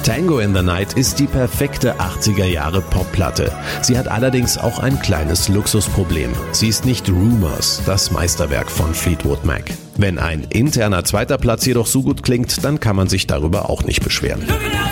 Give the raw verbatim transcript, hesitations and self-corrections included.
Tango in the Night ist die perfekte achtziger Jahre Popplatte. Sie hat allerdings auch ein kleines Luxusproblem. Sie ist nicht Rumours, das Meisterwerk von Fleetwood Mac. Wenn ein interner zweiter Platz jedoch so gut klingt, dann kann man sich darüber auch nicht beschweren.